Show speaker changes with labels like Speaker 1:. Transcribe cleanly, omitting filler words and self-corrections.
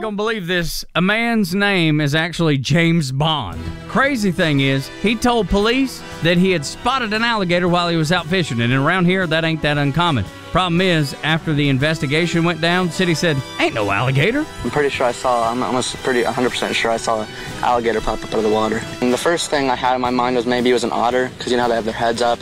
Speaker 1: gonna believe this. A man's name is actually James Bond. Crazy thing is, he told police that he had spotted an alligator while he was out fishing, and around here, that ain't that uncommon. Problem is, after the investigation went down, the city said, ain't no alligator.
Speaker 2: I'm pretty sure I'm almost 100% sure I saw an alligator pop up out of the water. And the first thing I had in my mind was maybe it was an otter, because you know how they have their heads up.